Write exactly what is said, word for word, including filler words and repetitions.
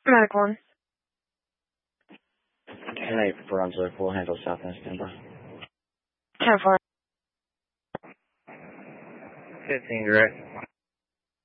Medic one. ten eight Brunswick, we'll handle Southwest Denver. ten four. fifteen direct.